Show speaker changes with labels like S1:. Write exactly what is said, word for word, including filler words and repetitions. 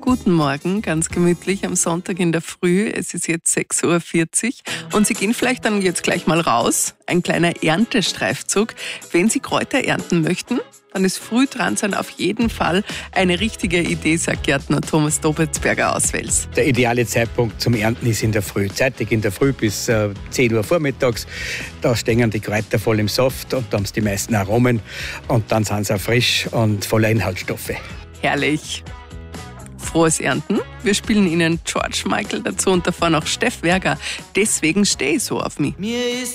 S1: Guten Morgen, ganz gemütlich am Sonntag in der Früh. Es ist jetzt sechs Uhr vierzig und Sie gehen vielleicht dann jetzt gleich mal raus. Ein kleiner Erntestreifzug. Wenn Sie Kräuter ernten möchten, dann ist früh dran sein auf jeden Fall eine richtige Idee, sagt Gärtner Thomas Dobertsberger aus Wels.
S2: Der ideale Zeitpunkt zum Ernten ist in der Früh. Zeitig in der Früh bis äh, zehn Uhr vormittags. Da stehen die Kräuter voll im Saft und da haben sie die meisten Aromen. Und dann sind sie auch frisch und voller Inhaltsstoffe.
S1: Herrlich. Frohes Ernten. Wir spielen Ihnen George Michael dazu und davor noch Steff Werger. Deswegen stehe ich so auf mich.